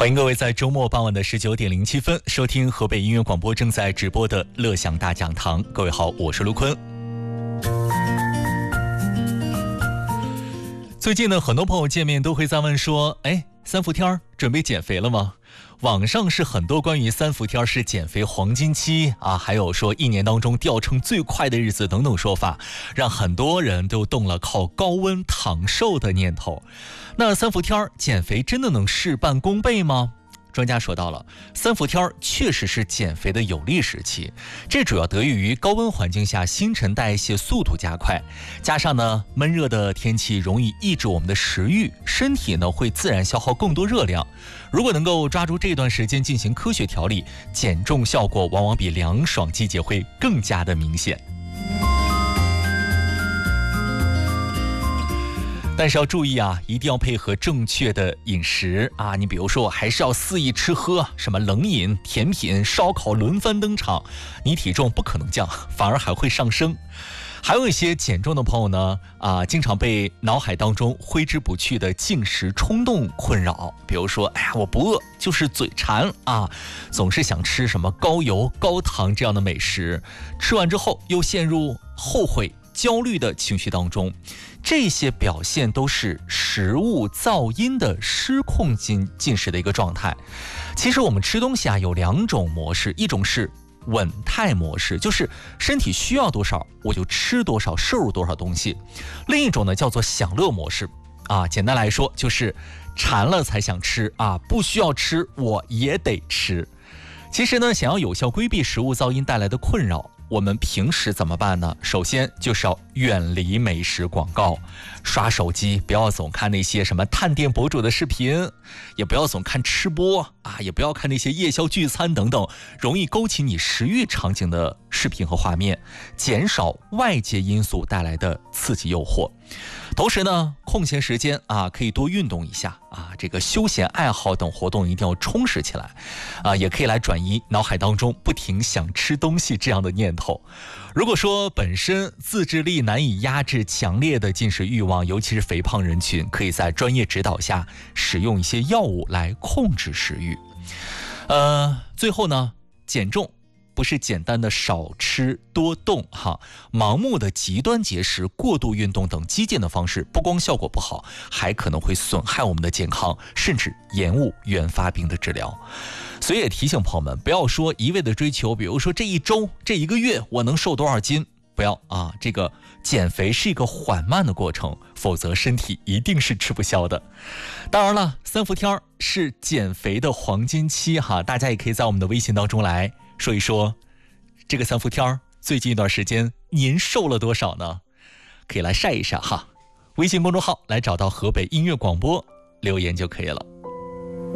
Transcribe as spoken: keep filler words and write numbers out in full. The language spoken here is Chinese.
欢迎各位在周末傍晚的十九点零七分收听河北音乐广播正在直播的乐享大讲堂。各位好，我是卢坤。最近呢，很多朋友见面都会在问说，哎，三伏天准备减肥了吗？网上是很多关于三伏天是减肥黄金期啊，还有说一年当中掉秤最快的日子等等说法，让很多人都动了靠高温躺瘦的念头。那三伏天减肥真的能事半功倍吗？专家说到了，三伏天确实是减肥的有利时期，这主要得益于高温环境下新陈代谢速度加快，加上呢闷热的天气容易抑制我们的食欲，身体呢会自然消耗更多热量。如果能够抓住这段时间进行科学调理，减重效果往往比凉爽季节会更加的明显。但是要注意啊，一定要配合正确的饮食啊！你比如说，还是要肆意吃喝，什么冷饮、甜品、烧烤轮番登场，你体重不可能降，反而还会上升。还有一些减重的朋友呢，啊，经常被脑海当中挥之不去的进食冲动困扰。比如说，哎呀，我不饿，就是嘴馋啊，总是想吃什么高油、高糖这样的美食，吃完之后又陷入后悔、焦虑的情绪当中。这些表现都是食物噪音的失控进进食的一个状态。其实我们吃东西啊有两种模式，一种是稳态模式，就是身体需要多少我就吃多少，摄入多少东西。另一种呢叫做享乐模式啊，简单来说就是馋了才想吃啊，不需要吃我也得吃。其实呢，想要有效规避食物噪音带来的困扰，我们平时怎么办呢？首先就是要远离美食广告，刷手机不要总看那些什么探店博主的视频，也不要总看吃播啊，也不要看那些夜宵聚餐等等容易勾起你食欲场景的视频和画面，减少外界因素带来的刺激诱惑。同时呢，空闲时间啊，可以多运动一下啊，这个休闲爱好等活动一定要充实起来啊，也可以来转移脑海当中不停想吃东西这样的念头。如果说本身自制力难以压制强烈的进食欲望，尤其是肥胖人群，可以在专业指导下使用一些药物来控制食欲。呃，最后呢，减重不是简单的少吃多动哈，盲目的极端节食、过度运动等激进的方式，不光效果不好，还可能会损害我们的健康，甚至延误原发病的治疗。所以也提醒朋友们，不要说一味的追求，比如说这一周、这一个月我能瘦多少斤，不要啊，这个减肥是一个缓慢的过程，否则身体一定是吃不消的。当然了，三伏天是减肥的黄金期哈，大家也可以在我们的微信当中来说一说，这个三伏天最近一段时间您瘦了多少呢？可以来晒一晒哈。微信公众号来找到河北音乐广播留言就可以了。